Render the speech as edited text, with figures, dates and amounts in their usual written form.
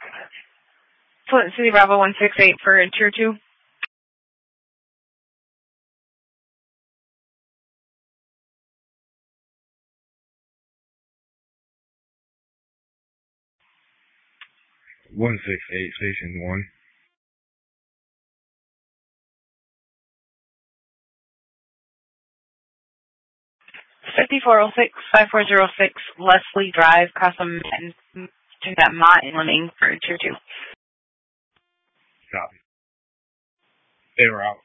Flint City Bravo 168 for Tier 2. Station 1. 5406, 5406 Leslie Drive, Custom, and to that Mott and Lemming for Tier 2. Copy. They were out.